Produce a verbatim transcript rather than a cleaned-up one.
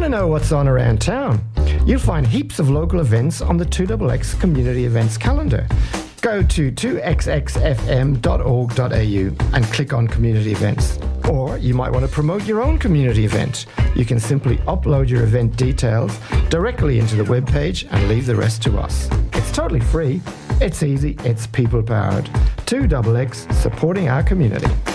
Want to know what's on around town? You'll find heaps of local events on the two X X community events calendar. Go to two x x f m dot org dot a u and click on community events. Or you might want to promote your own community event. You can simply upload your event details directly into the webpage and leave the rest to us. It's totally free, it's easy, it's people-powered. two X X supporting our community.